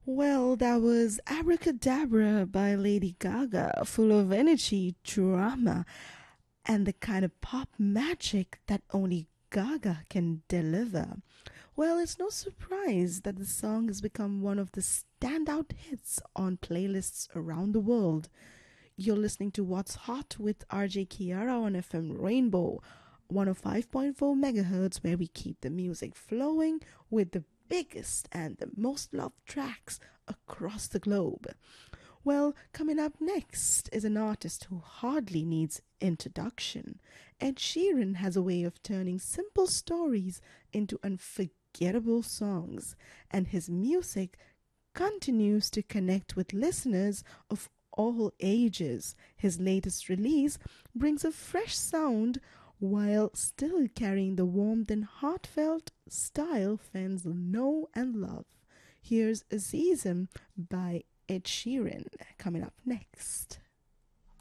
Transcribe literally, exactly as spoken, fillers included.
Well, that was Abracadabra by Lady Gaga, full of energy, drama, and the kind of pop magic that only Gaga can deliver. Well, it's no surprise that the song has become one of the standout hits on playlists around the world. You're listening to What's Hot with R J Kiara on F M Rainbow one oh five point four megahertz, where we keep the music flowing with the biggest and the most loved tracks across the globe. Well, coming up next is an artist who hardly needs introduction. Ed Sheeran has a way of turning simple stories into unforgettable songs, and his music continues to connect with listeners of all ages. His latest release brings a fresh sound while still carrying the warmth and heartfelt style fans know and love. Here's Azizim by Ed Sheeran coming up next.